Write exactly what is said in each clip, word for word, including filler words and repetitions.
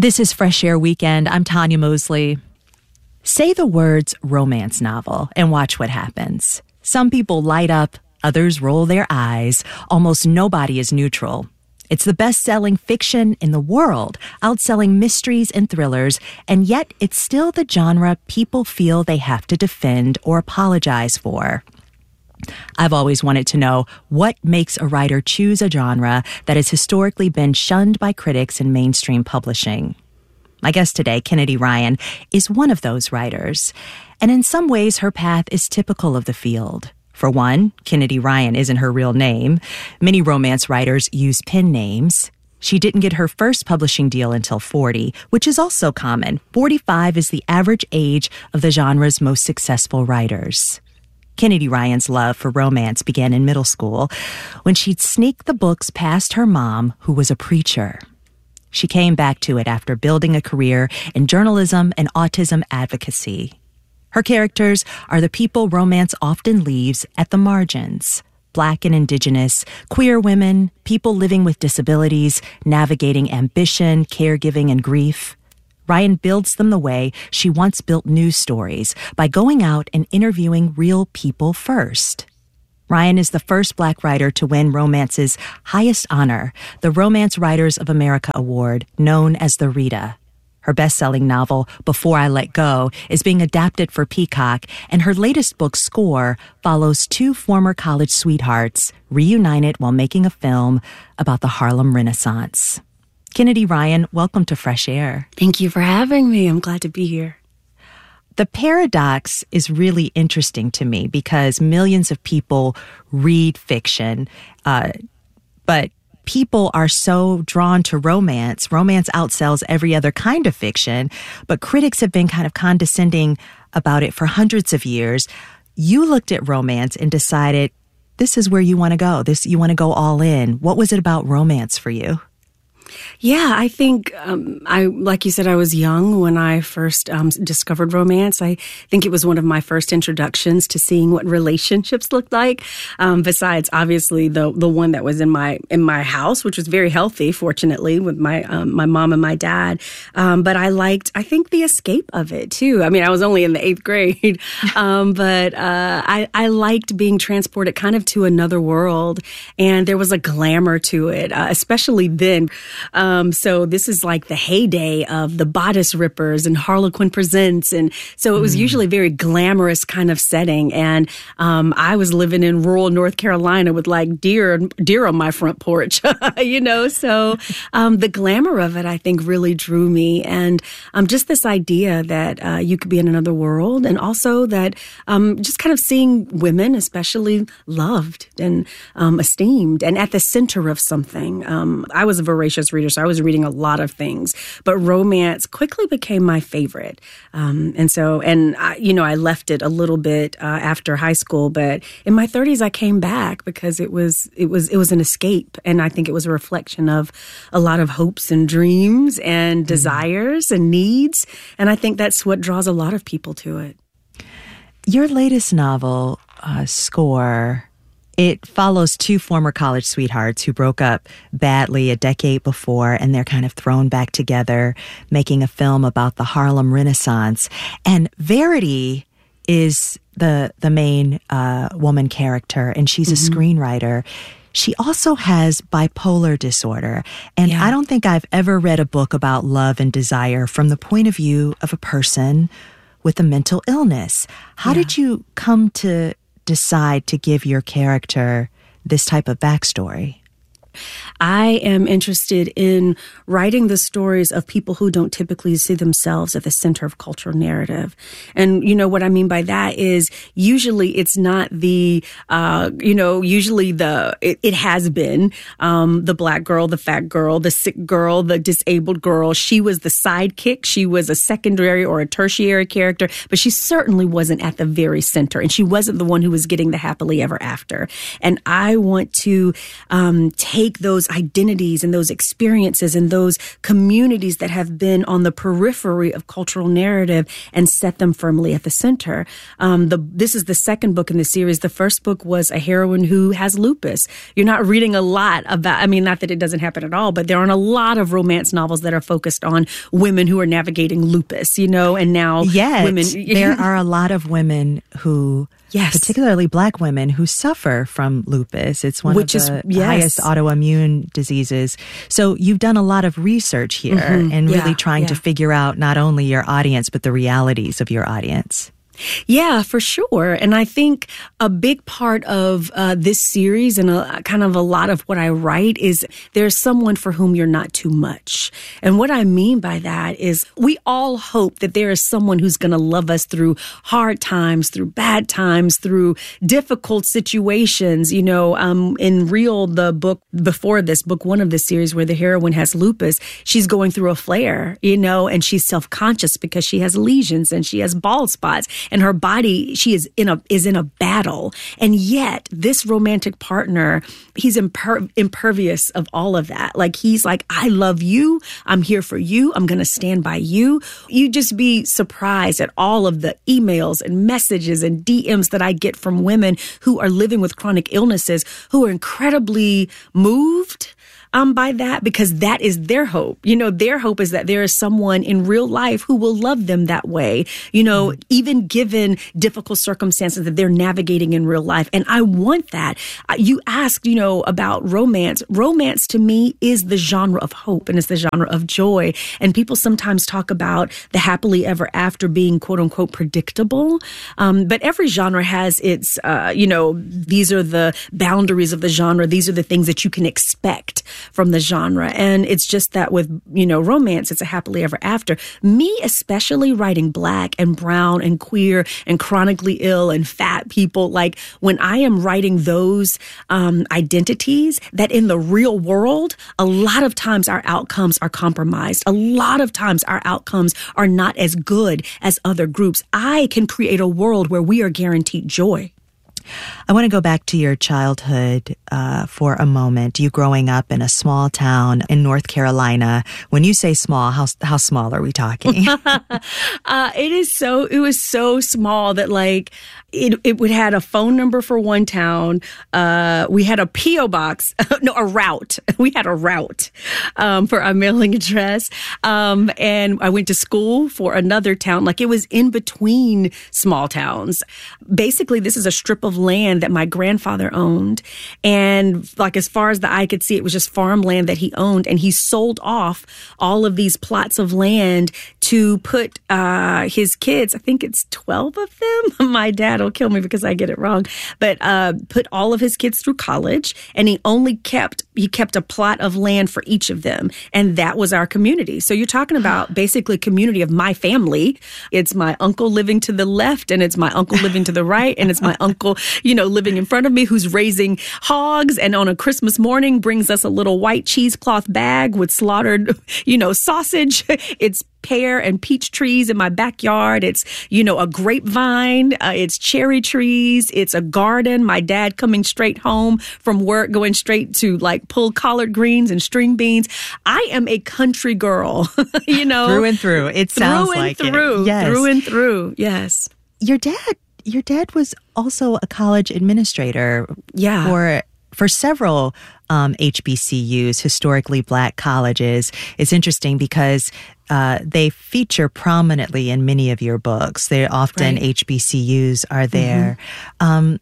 This is Fresh Air Weekend. I'm Tanya Mosley. Say the words romance novel and watch what happens. Some people light up, others roll their eyes. Almost nobody is neutral. It's the best-selling fiction in the world, outselling mysteries and thrillers, and yet it's still the genre people feel they have to defend or apologize for. I've always wanted to know what makes a writer choose a genre that has historically been shunned by critics in mainstream publishing. My guest today, Kennedy Ryan, is one of those writers. And in some ways, her path is typical of the field. For one, Kennedy Ryan isn't her real name. Many romance writers use pen names. She didn't get her first publishing deal until forty, which is also common. forty-five is the average age of the genre's most successful writers. Kennedy Ryan's love for romance began in middle school when she'd sneak the books past her mom, who was a preacher. She came back to it after building a career in journalism and autism advocacy. Her characters are the people romance often leaves at the margins: Black and Indigenous, queer women, people living with disabilities, navigating ambition, caregiving, and grief. Ryan builds them the way she once built news stories, by going out and interviewing real people first. Ryan is the first Black writer to win romance's highest honor, the Romance Writers of America Award, known as the Rita. Her best-selling novel, Before I Let Go, is being adapted for Peacock, and her latest book, Score, follows two former college sweethearts reunited while making a film about the Harlem Renaissance. Kennedy Ryan, welcome to Fresh Air. Thank you for having me. I'm glad to be here. The paradox is really interesting to me because millions of people read fiction, uh, but people are so drawn to romance. Romance outsells every other kind of fiction, but critics have been kind of condescending about it for hundreds of years. You looked at romance and decided this is where you want to go. This, you want to go all in. What was it about romance for you? Yeah, I think, um, I like you said, I was young when I first um, discovered romance. I think it was one of my first introductions to seeing what relationships looked like. Um, besides, obviously, the the one that was in my in my house, which was very healthy, fortunately, with my um, my mom and my dad. Um, but I liked, I think, the escape of it too. I mean, I was only in the eighth grade, um, but uh, I I liked being transported kind of to another world, and there was a glamour to it, uh, especially then. Um, so this is like the heyday of the bodice rippers and Harlequin Presents. And so it was mm. usually a very glamorous kind of setting. And um, I was living in rural North Carolina with like deer, deer on my front porch, you know. So um, the glamour of it, I think, really drew me. And um, just this idea that uh, you could be in another world, and also that um, just kind of seeing women, especially, loved and um, esteemed and at the center of something. Um, I was a voracious reader, so I was reading a lot of things, but romance quickly became my favorite. Um, and so, and I, you know, I left it a little bit uh, after high school, but in my thirties, I came back because it was, it was, it was an escape. And I think it was a reflection of a lot of hopes and dreams and mm-hmm. desires and needs. And I think that's what draws a lot of people to it. Your latest novel, uh, Score, it follows two former college sweethearts who broke up badly a decade before, and they're kind of thrown back together, making a film about the Harlem Renaissance. And Verity is the the main uh, woman character, and she's mm-hmm. a screenwriter. She also has bipolar disorder, and yeah. I don't think I've ever read a book about love and desire from the point of view of a person with a mental illness. How yeah. did you come to decide to give your character this type of backstory? I am interested in writing the stories of people who don't typically see themselves at the center of cultural narrative. And, you know, what I mean by that is usually it's not the, uh, you know, usually the, it, it has been um, the Black girl, the fat girl, the sick girl, the disabled girl. She was the sidekick. She was a secondary or a tertiary character, but she certainly wasn't at the very center. And she wasn't the one who was getting the happily ever after. And I want to um, take take those identities and those experiences and those communities that have been on the periphery of cultural narrative and set them firmly at the center. Um, the, this is the second book in the series. The first book was a heroine who has lupus. You're not reading a lot about, I mean, not that it doesn't happen at all, but there aren't a lot of romance novels that are focused on women who are navigating lupus, you know, and now Yet, women. there are a lot of women who, yes. particularly Black women, who suffer from lupus. It's one Which of the is, yes. highest autoimmune diseases. So you've done a lot of research here Mm-hmm. and really Yeah, trying yeah. to figure out not only your audience, but the realities of your audience. Yeah, for sure. And I think a big part of uh, this series and a, kind of a lot of what I write is there's someone for whom you're not too much. And what I mean by that is we all hope that there is someone who's going to love us through hard times, through bad times, through difficult situations. You know, um, in Real, the book before this, book one of this series where the heroine has lupus, she's going through a flare, you know, and she's self-conscious because she has lesions and she has bald spots. And her body, she is in a is in a battle. And yet, this romantic partner, he's imper- impervious of all of that. Like, he's like, I love you. I'm here for you. I'm going to stand by you. You just be surprised at all of the emails and messages and D Ms that I get from women who are living with chronic illnesses, who are incredibly moved Um, by that, because that is their hope. You know, their hope is that there is someone in real life who will love them that way, you know, mm-hmm. even given difficult circumstances that they're navigating in real life. And I want that. You asked, you know, about romance. Romance to me is the genre of hope and it's the genre of joy. And people sometimes talk about the happily ever after being quote unquote predictable. Um, but every genre has its, uh, you know, these are the boundaries of the genre. These are the things that you can expect from the genre. And it's just that with, you know, romance, it's a happily ever after. Me, especially writing Black and brown and queer and chronically ill and fat people, like when I am writing those um, identities, that in the real world, a lot of times our outcomes are compromised. A lot of times our outcomes are not as good as other groups. I can create a world where we are guaranteed joy. I want to go back to your childhood uh, for a moment. You growing up in a small town in North Carolina. When you say small, how how small are we talking? uh, it is so. It was so small that like it it would had a phone number for one town. Uh, we had a P O box. no, a route. We had a route um, for our mailing address. Um, and I went to school for another town. Like it was in between small towns. Basically, this is a strip of land that my grandfather owned. And like as far as the eye could see, it was just farmland that he owned. And he sold off all of these plots of land to put uh, his kids, I think it's twelve of them. My dad will kill me because I get it wrong. But uh, put all of his kids through college. And he only kept, he kept a plot of land for each of them. And that was our community. So you're talking about basically community of my family. It's my uncle living to the left and it's my uncle living to the right. And it's my uncle, you know, living in front of me who's raising hogs and on a Christmas morning brings us a little white cheesecloth bag with slaughtered, you know, sausage. It's pear and peach trees in my backyard. It's, you know, a grapevine. Uh, it's cherry trees. It's a garden. My dad coming straight home from work, going straight to like pull collard greens and string beans. I am a country girl, you know. Through and through. It sounds through and like through, it. Yes. Through and through. Yes. Your dad, your dad was also a college administrator. Yeah. For for several um, H B C Us, historically Black colleges. It's interesting because uh, they feature prominently in many of your books. They often Right. H B C Us are there. Mm-hmm. Um,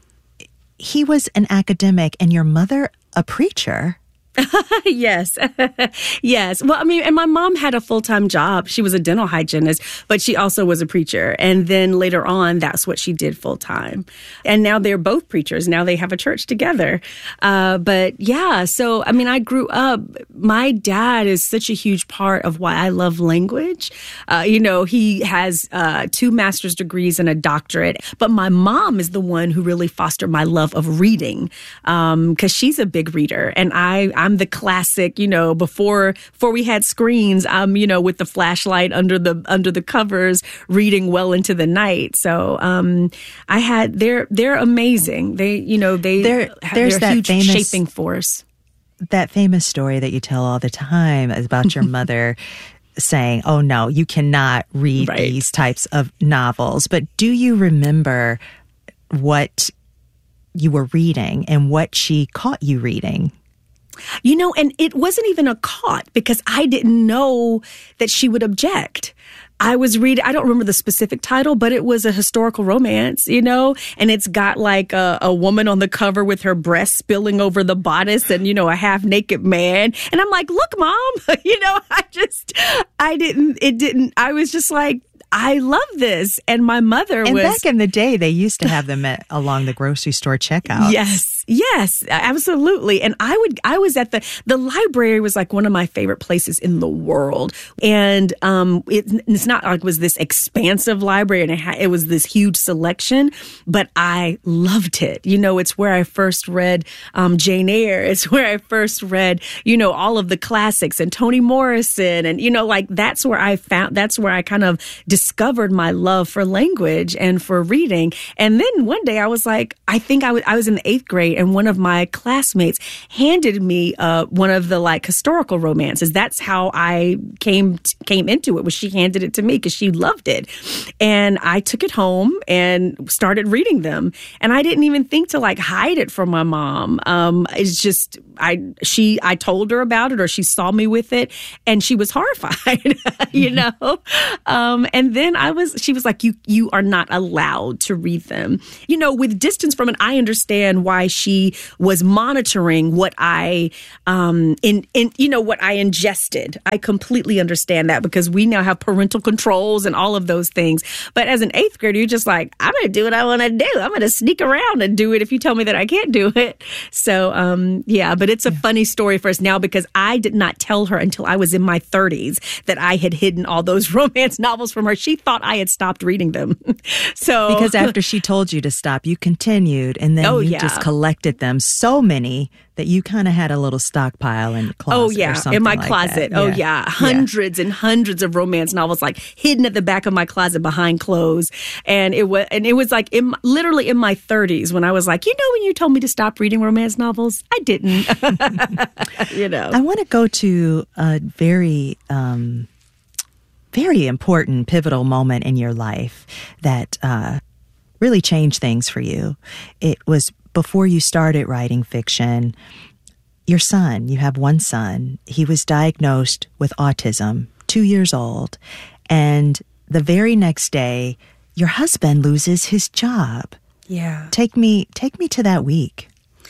he was an academic, and your mother a preacher. Yes. Yes. Well, I mean, and my mom had a full-time job. She was a dental hygienist, but she also was a preacher. And then later on, that's what she did full-time. And now they're both preachers. Now they have a church together. Uh, but yeah, so, I mean, I grew up, my dad is such a huge part of why I love language. Uh, you know, he has uh, two master's degrees and a doctorate, but my mom is the one who really fostered my love of reading, um, because she's a big reader. And I, I'm the classic, you know, before before we had screens, I'm, you know, with the flashlight under the under the covers, reading well into the night. So um, I had they're they're amazing. They, you know, they There- there's they're a that huge famous- shaping force. that famous story that you tell all the time about your mother saying, oh, no, you cannot read right. these types of novels. But do you remember what you were reading and what she caught you reading? You know, and it wasn't even a caught because I didn't know that she would object. I was reading, I don't remember the specific title, but it was a historical romance, you know, and it's got like a, a woman on the cover with her breast spilling over the bodice and, you know, a half naked man. And I'm like, look, Mom, you know, I just, I didn't, it didn't, I was just like, I love this. And my mother and was. And back in the day, they used to have them at, along the grocery store checkouts. Yes. Yes, absolutely. And I would, I was at the, the library was like one of my favorite places in the world. And, um, it, it's not like it was this expansive library and it, ha- it was this huge selection, but I loved it. You know, it's where I first read, um, Jane Eyre. It's where I first read, you know, all of the classics and Toni Morrison. And, you know, like that's where I found, that's where I kind of discovered my love for language and for reading. And then one day I was like, I think I was, I was in the eighth grade. And one of my classmates handed me uh, one of the like historical romances. That's how I came t- came into it. Was she handed it to me because she loved it, and I took it home and started reading them. And I didn't even think to like hide it from my mom. Um, it's just I she I told her about it, or she saw me with it, and she was horrified. you know, um, and then I was. She was like, "You you are not allowed to read them." You know, with distance from it, I understand why she. She was monitoring what I, um, in, in, you know, what I ingested. I completely understand that because we now have parental controls and all of those things. But as an eighth grader, you're just like, I'm going to do what I want to do. I'm going to sneak around and do it if you tell me that I can't do it. So, um, yeah, but it's a yeah. funny story for us now because I did not tell her until I was in my thirties that I had hidden all those romance novels from her. She thought I had stopped reading them. so because after she told you to stop, you continued and then oh, you yeah. just collected them so many that you kind of had a little stockpile in the closet. Oh yeah, or something in my like closet. That. Oh yeah, yeah, hundreds yeah. and hundreds of romance novels like hidden at the back of my closet behind clothes. And it was, and it was like in literally in my thirties when I was like, you know, when you told me to stop reading romance novels, I didn't. you know, I want to go to a very. Um, very important, pivotal moment in your life that uh, really changed things for you. It was before you started writing fiction. Your son, you have one son, he was diagnosed with autism, two years old, and the very next day, your husband loses his job. Yeah. Take me, take me to that week.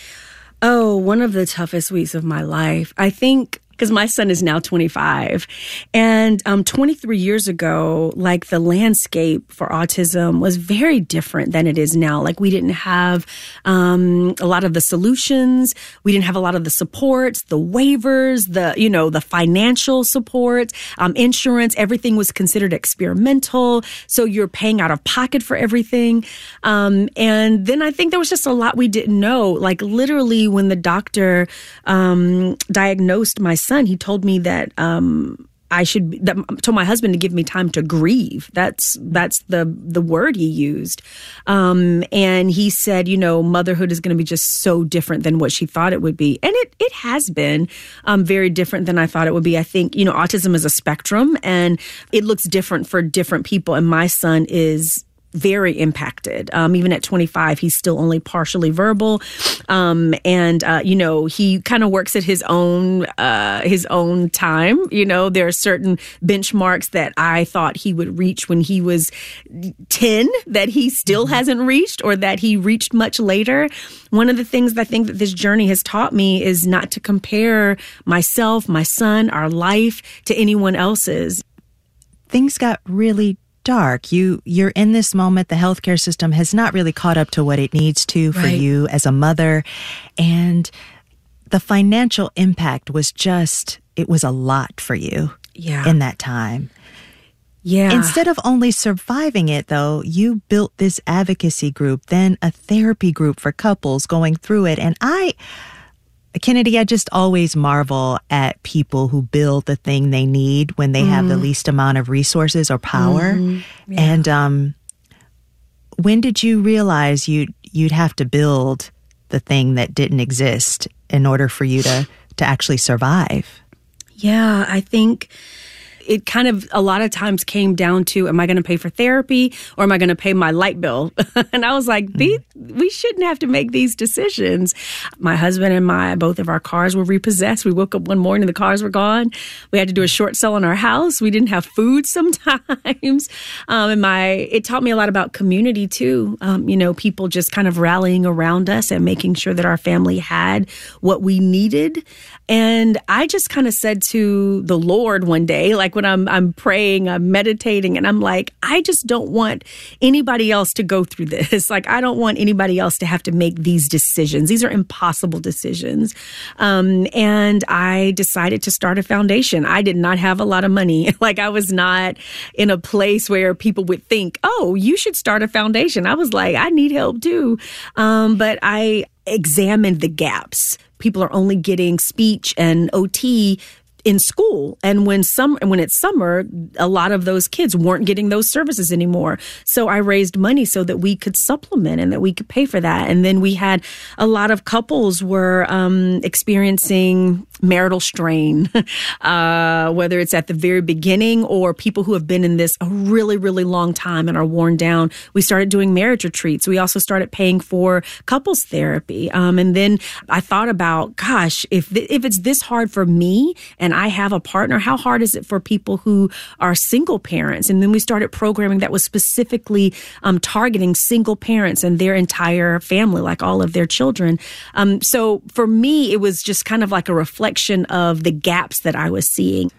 Oh, one of the toughest weeks of my life. I think because my son is now twenty-five. And um, twenty-three years ago, like the landscape for autism was very different than it is now. Like we didn't have um, a lot of the solutions. We didn't have a lot of the supports, the waivers, the, you know, the financial support, um, insurance. Everything was considered experimental. So you're paying out of pocket for everything. Um, and then I think there was just a lot we didn't know. Like literally when the doctor um, diagnosed my son, he told me that um, I should that, told my husband to give me time to grieve. That's that's the the word he used, um, and he said, you know, motherhood is going to be just so different than what she thought it would be, and it it has been um, very different than I thought it would be. I think you know, autism is a spectrum, and it looks different for different people. And my son is very impacted. Um, even at twenty-five, he's still only partially verbal. Um, and, uh, you know, he kind of works at his own, uh, his own time. You know, there are certain benchmarks that I thought he would reach when he was ten that he still mm-hmm. hasn't reached or that he reached much later. One of the things I think that this journey has taught me is not to compare myself, my son, our life to anyone else's. Things got really dark. You, you're in this moment. The healthcare system has not really caught up to what it needs to for right. you as a mother. And the financial impact was just, it was a lot for you yeah. in that time. Yeah. Instead of only surviving it, though, you built this advocacy group, then a therapy group for couples going through it. And I... Kennedy, I just always marvel at people who build the thing they need when they mm. have the least amount of resources or power. Mm. Yeah. And um, when did you realize you'd, you'd have to build the thing that didn't exist in order for you to, to actually survive. Yeah, I think it kind of a lot of times came down to, am I going to pay for therapy or am I going to pay my light bill? And I was like, these, we shouldn't have to make these decisions. My husband and my, both of our cars were repossessed. We woke up one morning, the cars were gone. We had to do a short sale on our house. We didn't have food sometimes. Um, and my, it taught me a lot about community too. Um, you know, people just kind of rallying around us and making sure that our family had what we needed. And I just kind of said to the Lord one day, like when I'm I'm praying, I'm meditating, and I'm like, I just don't want anybody else to go through this. Like, I don't want anybody else to have to make these decisions. These are impossible decisions. Um, and I decided to start a foundation. I did not have a lot of money. Like, I was not in a place where people would think, oh, you should start a foundation. I was like, I need help too. Um, but I examined the gaps. People are only getting speech and O T in school. And when some, when it's summer, a lot of those kids weren't getting those services anymore. So I raised money so that we could supplement and that we could pay for that. And then we had a lot of couples were um, experiencing marital strain, uh, whether it's at the very beginning or people who have been in this a really, really long time and are worn down. We started doing marriage retreats. We also started paying for couples therapy. Um, and then I thought about, gosh, if th- if it's this hard for me and I have a partner, how hard is it for people who are single parents? And then we started programming that was specifically um, targeting single parents and their entire family, like all of their children. Um, so for me, it was just kind of like a reflection of the gaps that I was seeing.